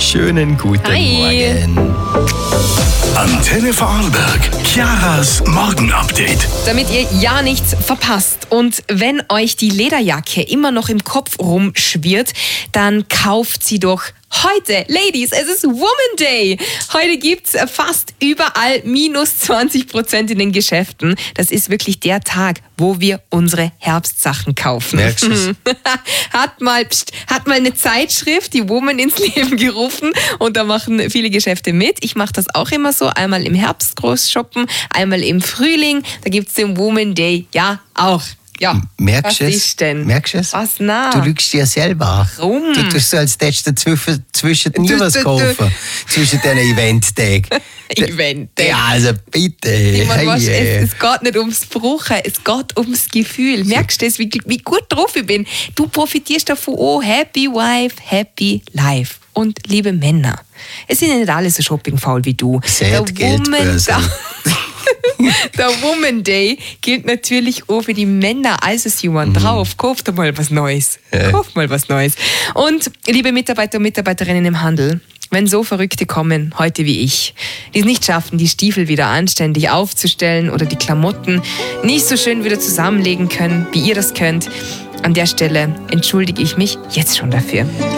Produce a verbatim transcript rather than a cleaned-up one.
Schönen guten Hi. Morgen. Antenne Vorarlberg, Chiaras Morgenupdate. Damit ihr ja nichts verpasst. Und wenn euch die Lederjacke immer noch im Kopf rumschwirrt, dann kauft sie doch heute. Ladies, es ist Woman Day. Heute gibt's fast überall minus zwanzig Prozent in den Geschäften. Das ist wirklich der Tag, wo wir unsere Herbstsachen kaufen. Merkst du es? Hat mal, pst, hat mal eine Zeitschrift, die Woman, ins Leben gerufen und da machen viele Geschäfte mit. Ich mache das auch immer so, einmal im Herbst groß shoppen, einmal im Frühling, da gibt's den Woman Day ja auch. Ja, Merkst du was es? ist denn? Merkst du es? Was na? Du lügst dir selber. Warum? Du tust so, als hättest du zwischen, zwischen nie Du- was du- du- kaufen. Zwischen diesen Event-Tagen. Event. Ja, also bitte. Ich mein, Hey, weißt, äh. es, es geht nicht ums Bruchen, es geht ums Gefühl. Merkst du das, wie, wie gut drauf ich bin? Du profitierst davon, oh, happy wife, happy life. Und liebe Männer, es sind ja nicht alle so shoppingfaul wie du. Seht Geldbörse. Der Woman Day gilt natürlich auch für die Männer. Also ist jemand Mhm. drauf, kauft doch mal was Neues. Ja. Kauft mal was Neues. Und liebe Mitarbeiter und Mitarbeiterinnen im Handel, wenn so Verrückte kommen, heute wie ich, die es nicht schaffen, die Stiefel wieder anständig aufzustellen oder die Klamotten nicht so schön wieder zusammenlegen können, wie ihr das könnt, an der Stelle entschuldige ich mich jetzt schon dafür.